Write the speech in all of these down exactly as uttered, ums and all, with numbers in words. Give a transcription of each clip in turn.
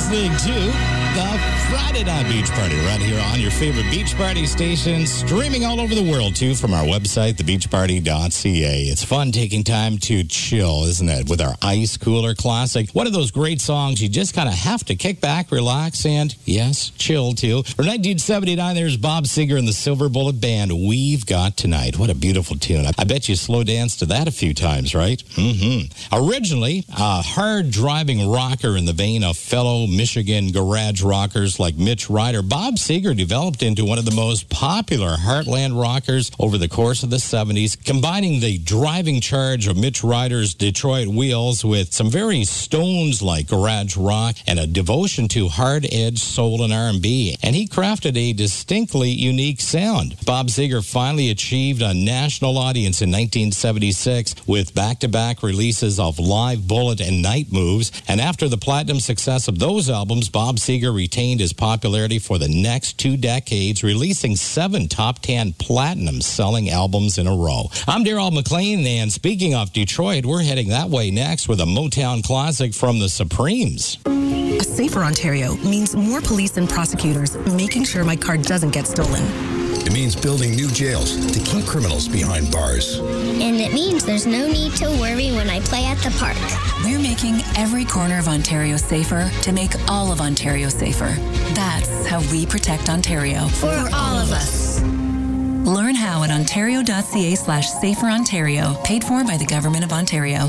listening to the Friday Night Beach Party right here on your favorite beach party station, streaming all over the world, too, from our website, the beach party dot c a. It's fun taking time to chill, isn't it, with our Ice Cooler Classic. One of those great songs you just kind of have to kick back, relax, and, yes, chill, too. For nineteen seventy-nine, there's Bob Seger and the Silver Bullet Band, We've Got Tonight. What a beautiful tune. I bet you slow danced to that a few times, right? Mm-hmm. Originally, a hard-driving rocker in the vein of fellow Michigan garage rockers like Mitch Ryder, Bob Seger developed into one of the most popular heartland rockers over the course of the seventies, combining the driving charge of Mitch Ryder's Detroit Wheels with some very Stones-like garage rock and a devotion to hard-edged soul and R and B. And he crafted a distinctly unique sound. Bob Seger finally achieved a national audience in nineteen seventy-six with back-to-back releases of Live Bullet and Night Moves. And after the platinum success of those albums, Bob Seger retained his popularity for the next two decades, releasing seven top ten platinum selling albums in a row. I'm Daryl McLean, and speaking of Detroit, we're heading that way next with a Motown classic from the Supremes. A safer Ontario means more police and prosecutors making sure my car doesn't get stolen. It means building new jails to keep criminals behind bars. And it means there's no need to worry when I play at the park. We're making every corner of Ontario safer to make all of Ontario safer. That's how we protect Ontario. For all of us. Learn how at ontario.ca slash safer Ontario. Paid for by the Government of Ontario.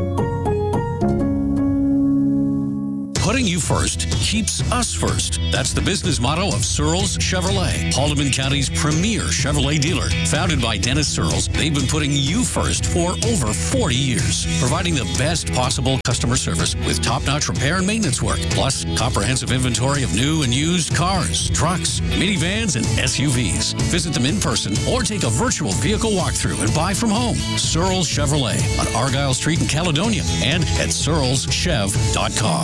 Putting you first keeps us first. That's the business motto of Searles Chevrolet, Haldeman County's premier Chevrolet dealer. Founded by Dennis Searles, they've been putting you first for over forty years, providing the best possible customer service with top-notch repair and maintenance work, plus comprehensive inventory of new and used cars, trucks, minivans, and S U Vs. Visit them in person or take a virtual vehicle walkthrough and buy from home. Searles Chevrolet on Argyle Street in Caledonia and at searles chev dot com.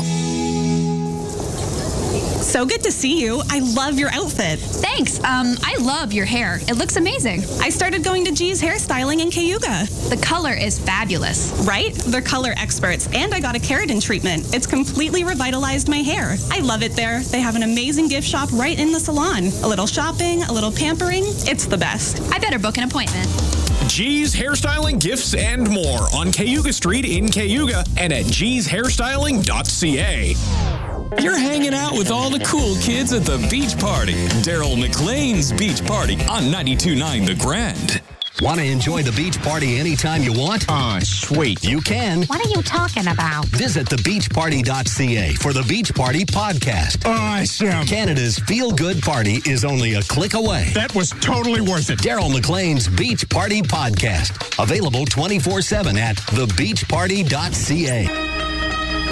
So good to see you. I love your outfit. Thanks. Um, I love your hair. It looks amazing. I started going to G's Hairstyling in Cayuga. The color is fabulous. Right? They're color experts, and I got a keratin treatment. It's completely revitalized my hair. I love it there. They have an amazing gift shop right in the salon. A little shopping, a little pampering. It's the best. I better book an appointment. G's Hairstyling, Gifts, and more on Cayuga Street in Cayuga and at gees hairstyling dot c a. You're hanging out with all the cool kids at the beach party. Daryl McLean's Beach Party on ninety-two point nine The Grand. Want to enjoy the beach party anytime you want? Ah, sweet. You can. What are you talking about? Visit the beach party dot c a for the Beach Party podcast. Awesome. Canada's feel-good party is only a click away. That was totally worth it. Daryl McLean's Beach Party podcast. Available twenty-four seven at the beach party dot c a.